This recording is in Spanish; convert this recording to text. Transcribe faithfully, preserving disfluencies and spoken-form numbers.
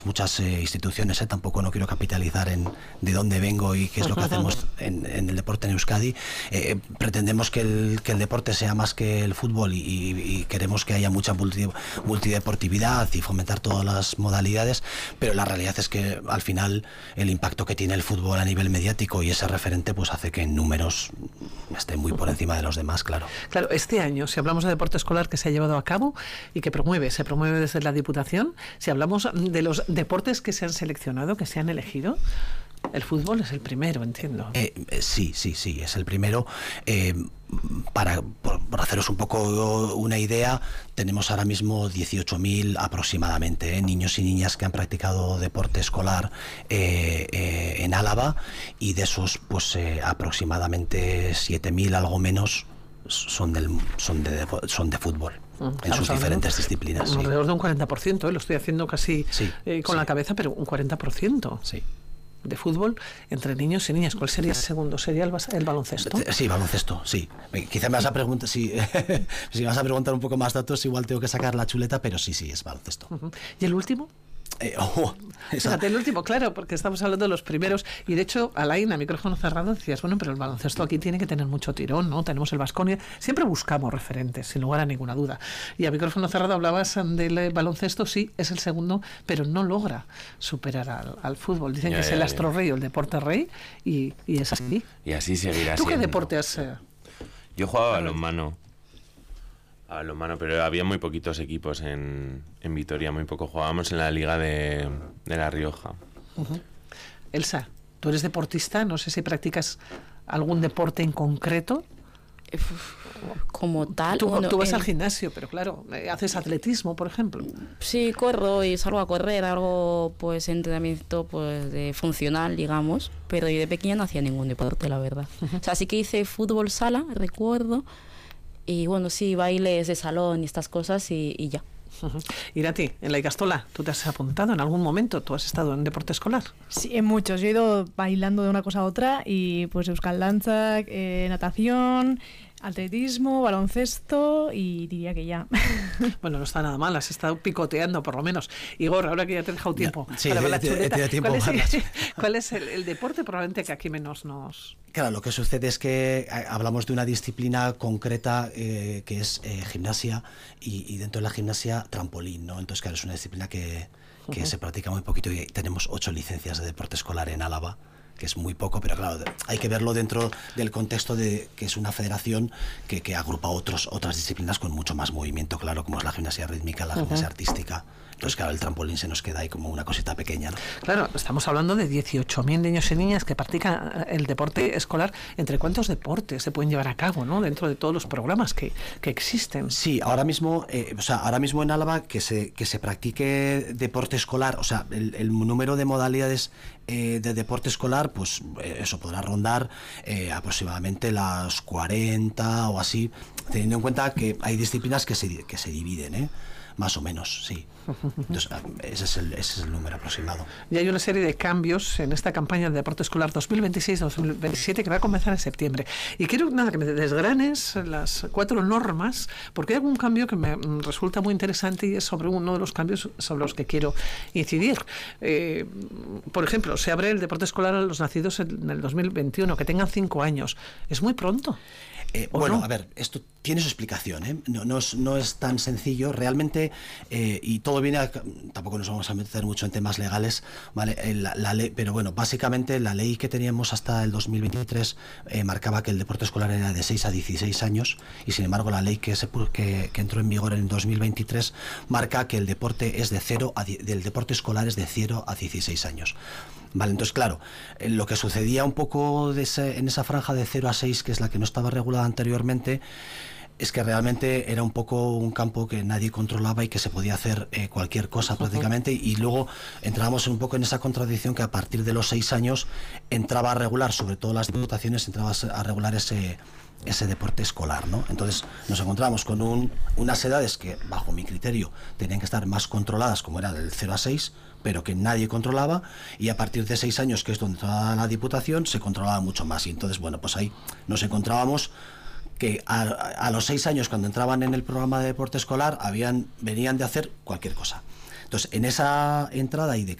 muchas eh, instituciones, eh, tampoco no quiero capitalizar en de dónde vengo y qué es lo que hacemos en, en el deporte en Euskadi. Eh, pretendemos que el, que el deporte sea más que el fútbol y, y, y queremos que haya mucha multi, multideportividad y fomentar todas las modalidades, pero la realidad es que al final el impacto que tiene el fútbol a nivel mediático y ese referente pues hace que en números esté muy por encima de los demás, claro. Claro, este año, si hablamos de deporte escolar que se ha llevado a cabo y que promueve, se promueve desde la Diputación, si hablamos de los deportes que se han seleccionado, que se han elegido, el fútbol es el primero, entiendo. Eh, eh, sí, sí, sí, es el primero. Eh, para por, por haceros un poco una idea, tenemos ahora mismo dieciocho mil aproximadamente eh, niños y niñas que han practicado deporte escolar eh, eh, en Álava, y de esos pues eh, aproximadamente siete mil, algo menos, son del son de son de fútbol. En sus diferentes disciplinas. Alrededor sí. de un cuarenta por ciento, ¿eh? Lo estoy haciendo casi sí, eh, con sí. la cabeza, pero un cuarenta por ciento sí. de fútbol entre niños y niñas. ¿Cuál sería el segundo? ¿Sería el, el baloncesto? Sí, baloncesto, sí. Quizá me vas a preguntar, sí, si me vas a preguntar un poco más datos, igual tengo que sacar la chuleta, pero sí, sí, es baloncesto. Uh-huh. ¿Y el último? Eh, oh, esa... Fíjate, el último, claro, porque estamos hablando de los primeros, y de hecho, Alain, a micrófono cerrado, decías, bueno, pero el baloncesto aquí tiene que tener mucho tirón, ¿no? Tenemos el Baskonia, siempre buscamos referentes, sin lugar a ninguna duda. Y a micrófono cerrado hablabas del baloncesto, sí, es el segundo, pero no logra superar al, al fútbol. Dicen ya, que es ya, el ya. astro rey o el deporte rey, y, y es así. Y así seguirá ¿Tú qué siendo. deporte has...? Eh... Yo jugaba balonmano. A balonmano, pero había muy poquitos equipos en, en Vitoria, muy poco. Jugábamos en la Liga de, de La Rioja. Uh-huh. Elsa, tú eres deportista, no sé si practicas algún deporte en concreto. Como tal. Tú, bueno, tú vas eh, al gimnasio, pero claro, haces atletismo, por ejemplo. Sí, corro y salgo a correr, algo pues entrenamiento pues de funcional, digamos, pero yo de pequeña no hacía ningún deporte, la verdad. Uh-huh. O sea, sí que hice fútbol sala, recuerdo, y bueno, sí, bailes de salón y estas cosas y, y ya. Uh-huh. Irati, en la Ikastola, ¿tú te has apuntado en algún momento? ¿Tú has estado en deporte escolar? Sí, en muchos. Yo he ido bailando de una cosa a otra y pues euskal danza, eh, natación, atletismo, baloncesto y diría que ya. Bueno, no está nada mal, has estado picoteando por lo menos. Igor, ahora que ya te he dejado tiempo ya, sí, para ver la he, chuleta, he, he tiempo ¿cuál es, el, ¿cuál es el, el deporte probablemente que aquí menos nos...? Claro, lo que sucede es que hablamos de una disciplina concreta eh, que es eh, gimnasia y, y dentro de la gimnasia trampolín, ¿no? Entonces, claro, es una disciplina que, que uh-huh. se practica muy poquito y tenemos ocho licencias de deporte escolar en Álava, que es muy poco, pero claro, hay que verlo dentro del contexto de que es una federación que, que agrupa otros, otras disciplinas con mucho más movimiento, claro, como es la gimnasia rítmica, la uh-huh. gimnasia artística. Entonces, claro, el trampolín se nos queda ahí como una cosita pequeña, ¿no? Claro, estamos hablando de dieciocho mil niños y niñas que practican el deporte escolar. ¿Entre cuántos deportes se pueden llevar a cabo, ¿no? Dentro de todos los programas que, que existen. Sí, ahora mismo, eh, o sea, ahora mismo en Álava que se, que se practique deporte escolar, o sea, el, el número de modalidades eh, de deporte escolar, pues eh, eso podrá rondar eh, aproximadamente las cuarenta o así, teniendo en cuenta que hay disciplinas que se, que se dividen, ¿eh? Más o menos, sí. Entonces, ese es, el, ese es el número aproximado. Y hay una serie de cambios en esta campaña de deporte escolar dos mil veintiséis dos mil veintisiete que va a comenzar en septiembre. Y quiero nada que me desgranes las cuatro normas, porque hay algún cambio que me resulta muy interesante y es sobre uno de los cambios sobre los que quiero incidir. Eh, por ejemplo, se abre el deporte escolar a los nacidos en el dos mil veintiuno, que tengan cinco años. ¿Es muy pronto? Eh, bueno, no? a ver, esto tiene su explicación, ¿eh? No, no, es, no es tan sencillo, realmente, eh, y todo viene, a, tampoco nos vamos a meter mucho en temas legales, ¿vale? Eh, la, la ley, pero bueno, básicamente la ley que teníamos hasta el dos mil veintitrés eh, marcaba que el deporte escolar era de seis a dieciséis años, y sin embargo la ley que, se, que, que entró en vigor en dos mil veintitrés marca que el deporte es de cero a, del deporte escolar es de cero a dieciséis años. Vale, entonces claro, eh, lo que sucedía un poco de ese, en esa franja de cero a seis, que es la que no estaba regulada anteriormente, es que realmente era un poco un campo que nadie controlaba y que se podía hacer eh, cualquier cosa prácticamente, y luego entrábamos un poco en esa contradicción que a partir de los seis años entraba a regular, sobre todo las diputaciones, entraba a regular ese ese deporte escolar, ¿no? Entonces nos encontramos con un, unas edades que, bajo mi criterio, tenían que estar más controladas, como era del cero a seis, pero que nadie controlaba, y a partir de seis años, que es donde está la Diputación, se controlaba mucho más, y entonces, bueno, pues ahí nos encontrábamos que a, a los seis años, cuando entraban en el programa de deporte escolar, habían, venían de hacer cualquier cosa. Entonces, en esa entrada y de